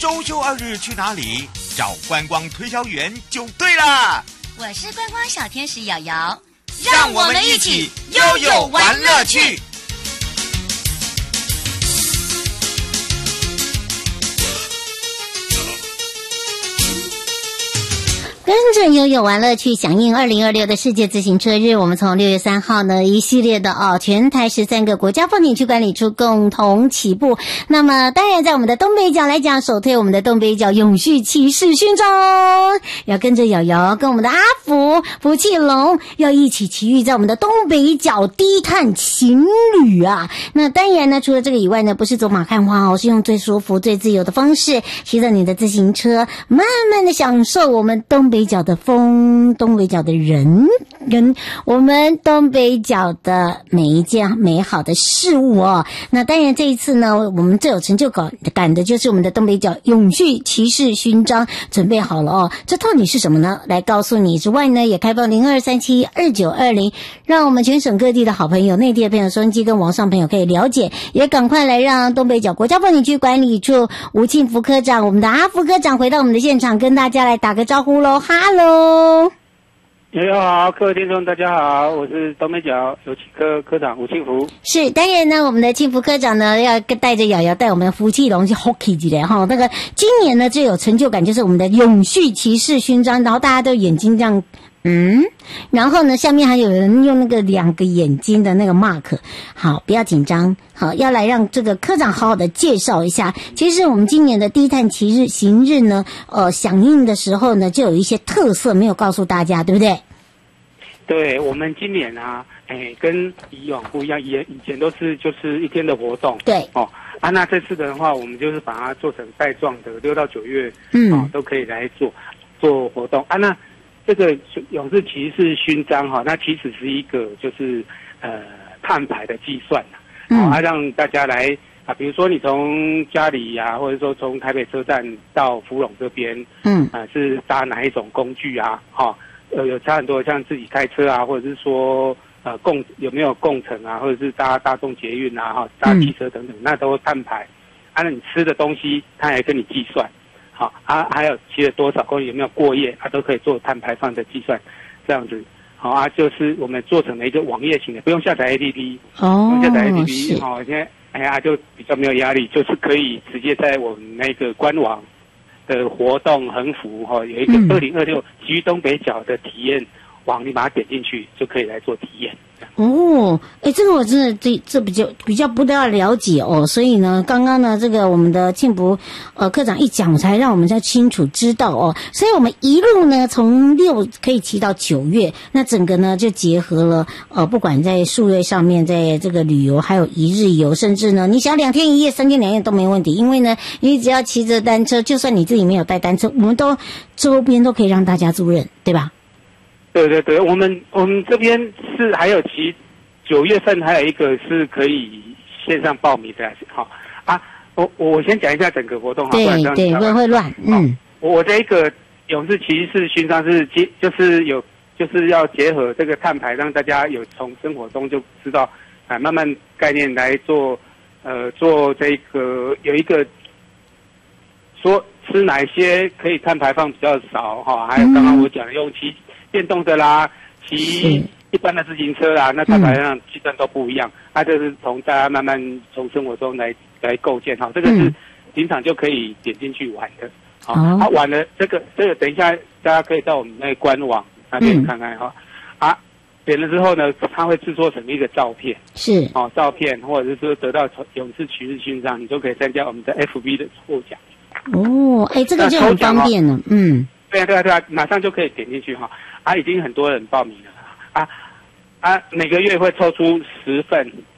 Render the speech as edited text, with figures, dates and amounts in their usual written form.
周休2日去哪里？找观光推销员就对了。 我是观光小天使瑶瑶， 让我们一起悠悠玩乐趣。 跟着悠悠玩乐趣，响应2026的世界自行车日，我们从6月3号呢一系列的全台13个国家风景区管理处共同起步。那么当然在我们的东北角来讲，首推我们的东北角永续骑士勋章，要跟着瑶瑶跟我们的阿福气龙要一起骑驭在我们的东北角低碳情侣啊。那当然呢，除了这个以外呢，不是走马看花是用最舒服最自由的方式骑着你的自行车，慢慢的享受我们东北角的风，东北角的人，跟我们东北角的每一件美好的事物哦。那当然这一次呢，我们最有成就感的就是我们的东北角永续骑士勋章准备好了哦。这到底是什么呢？来告诉你之外呢，也开放02372920，让我们全省各地的好朋友、内地的朋友、收音机跟网上朋友可以了解，也赶快来让东北角国家风景区管理处吴庆福科长，我们的阿福科长回到我们的现场，跟大家来打个招呼喽。哈喽， 瑶瑶好，各位听众大家好，我是东北角有汽科科长吴庆福。 是，当然呢，我们的庆福科长呢要带着瑶瑶带我们的福气龙去 hockey 起来哈。那个今年呢最有成就感就是我们的永续骑士勋章，然后大家都眼睛这样。然后呢，下面还有人用那个2个眼睛的那个 mark。好，不要紧张。好，要来让这个科长好好的介绍一下。其实我们今年的低碳行日呢，响应的时候呢，就有一些特色没有告诉大家，对不对？ 对，我们今年啊，跟以往不一样，以前都是就是1天的活动。 对。 那这次的话，我们就是把它做成带状的，6到9月，都可以来做活动啊。那这个永续骑士勋章那其实是一个就是碳排的计算让大家来比如说你从家里或者说从台北车站到福隆这边，是搭哪一种工具有差很多，像自己开车或者是说有没有共乘或者是搭大众捷运搭汽车等等，那都碳排那你吃的东西它也跟你计算。还有骑了多少公里，有没有过夜，都可以做碳排放的计算，这样子。就是我们做成了一个网页型的，不用下载 APP， 不用下载 APP， 现在就比较没有压力，就是可以直接在我们那个官网的活动横幅有一个2026骑东北角的体验网，你把它点进去就可以来做体验。 这个我真的这比较不大了解所以呢，刚刚呢这个我们的庆福科长一讲，才让我们才清楚知道所以我们一路呢从6可以骑到9月，那整个呢就结合了不管在数位上面，在这个旅游还有1日游，甚至呢你想2天1夜3天2夜都没问题，因为呢你只要骑着单车，就算你自己没有带单车，我们都周边都可以让大家租赁，对吧？ 对对对，我们这边是还有9月份还有一个是可以线上报名的我先讲一下整个活动对对，会乱。 我这一个永续骑士勋章是就是要结合这个碳排，让大家有从生活中就知道慢慢概念来做这个有一个说吃哪些可以碳排放比较少还有刚刚我讲的用骑电动的啦，骑一般的自行车啦，那碳排放计算都不一样。就是从大家慢慢从生活中来构建这个是平常就可以点进去玩的。玩了这个等一下大家可以到我们那个官网那边看看点了之后呢，它会制作成一个照片， 是照片或者是说得到永续骑士勋章，你就可以参加我们的 FB 的抽奖。 这个就很方便了。 对啊，马上就可以点进去已经很多人报名了每个月会抽出10份